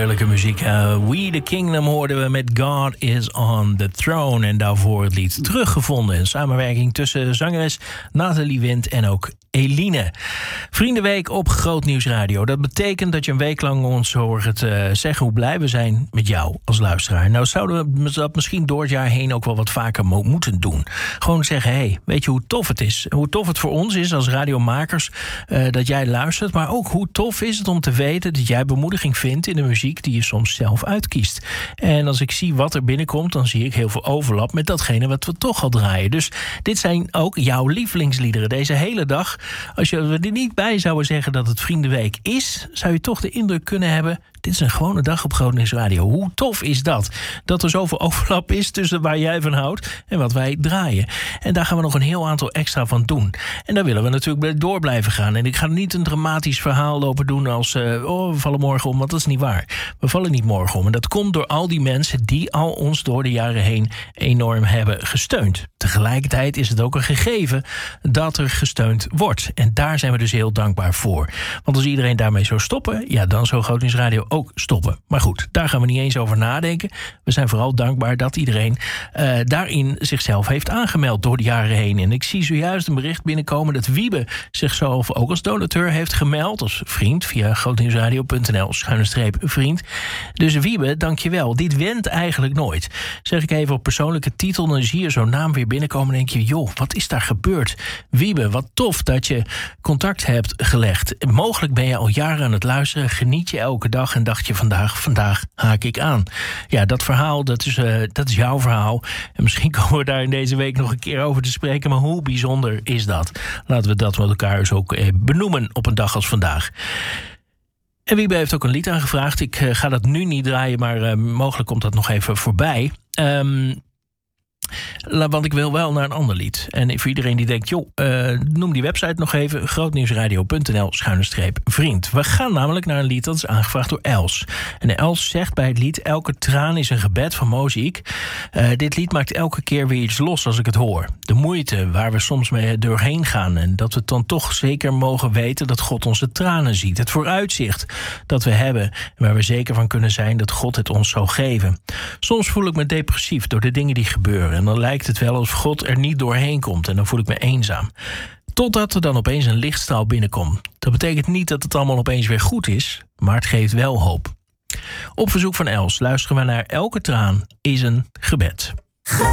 Heerlijke muziek. We the Kingdom hoorden we met God is on the Throne. En daarvoor het lied Teruggevonden. Een samenwerking tussen zangeres Nathalie Wind en ook Eline. Vriendenweek op Groot Nieuws Radio. Dat betekent dat je een week lang ons hoort zeggen hoe blij we zijn met jou als luisteraar. Nou zouden we dat misschien door het jaar heen ook wel wat vaker moeten doen. Gewoon zeggen, hey, weet je hoe tof het is? Hoe tof het voor ons is als radiomakers dat jij luistert. Maar ook hoe tof is het om te weten dat jij bemoediging vindt in de muziek die je soms zelf uitkiest. En als ik zie wat er binnenkomt, dan zie ik heel veel overlap met datgene wat we toch al draaien. Dus dit zijn ook jouw lievelingsliederen deze hele dag. Als je er niet bij zouden zeggen dat het Vriendenweek is, zou je toch de indruk kunnen hebben, dit is een gewone dag op Groot Nieuws Radio. Hoe tof is dat? Dat er zoveel overlap is tussen waar jij van houdt en wat wij draaien. En daar gaan we nog een heel aantal extra van doen. En daar willen we natuurlijk door blijven gaan. En ik ga niet een dramatisch verhaal lopen doen als we vallen morgen om, want dat is niet waar. We vallen niet morgen om. En dat komt door al die mensen die al ons door de jaren heen enorm hebben gesteund. Tegelijkertijd is het ook een gegeven dat er gesteund wordt. En daar zijn we dus heel dankbaar voor. Want als iedereen daarmee zou stoppen, ja, dan zou Groot Nieuws Radio ook stoppen. Maar goed, daar gaan we niet eens over nadenken. We zijn vooral dankbaar dat iedereen daarin zichzelf heeft aangemeld door de jaren heen. En ik zie zojuist een bericht binnenkomen dat Wiebe zichzelf ook als donateur heeft gemeld, als vriend, via grootnieuwsradio.nl/vriend. Dus Wiebe, dankjewel. Dit went eigenlijk nooit. Zeg ik even op persoonlijke titel, dan zie je zo'n naam weer binnenkomen en denk je, joh, wat is daar gebeurd? Wiebe, wat tof dat je contact hebt gelegd. Mogelijk ben je al jaren aan het luisteren, geniet je elke dag en dacht je vandaag haak ik aan. Ja, dat verhaal, dat is jouw verhaal. En misschien komen we daar in deze week nog een keer over te spreken, maar hoe bijzonder is dat? Laten we dat met elkaar eens ook benoemen op een dag als vandaag. En Wiebe heeft ook een lied aangevraagd. Ik ga dat nu niet draaien, maar mogelijk komt dat nog even voorbij. Want ik wil wel naar een ander lied. En voor iedereen die denkt, joh, noem die website nog even, grootnieuwsradio.nl/vriend. We gaan namelijk naar een lied dat is aangevraagd door Els. En Els zegt bij het lied, elke traan is een gebed van Mozaïek. Dit lied maakt elke keer weer iets los als ik het hoor. De moeite waar we soms mee doorheen gaan. En dat we dan toch zeker mogen weten dat God onze tranen ziet. Het vooruitzicht dat we hebben. Waar we zeker van kunnen zijn dat God het ons zou geven. Soms voel ik me depressief door de dingen die gebeuren. En dan lijkt het wel alsof God er niet doorheen komt. En dan voel ik me eenzaam. Totdat er dan opeens een lichtstraal binnenkomt. Dat betekent niet dat het allemaal opeens weer goed is. Maar het geeft wel hoop. Op verzoek van Els luisteren we naar Elke traan is een gebed.